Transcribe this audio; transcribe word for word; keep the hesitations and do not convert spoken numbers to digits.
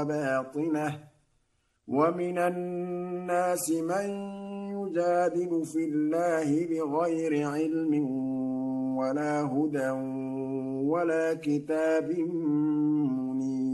وباطنه ومن الناس من يجادل في الله بغير علم ولا هدى ولا كتاب منير